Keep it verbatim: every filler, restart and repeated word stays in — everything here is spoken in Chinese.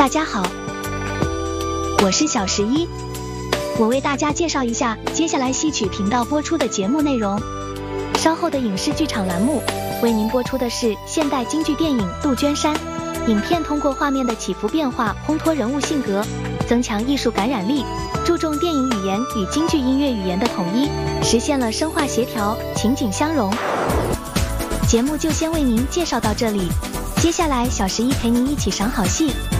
家好，我是小十一，我为大家介绍一下接下来戏曲频道播出的节目内容。稍后的影视剧场栏目为您播出的是现代京剧电影《杜鹃山》，影片通过画面的起伏变化烘托人物性格，增强艺术感染力，注重电影语言与京剧音乐语言的统一，实现了声画协调、情景相融。节目就先为您介绍到这里，接下来小十一陪您一起赏好戏。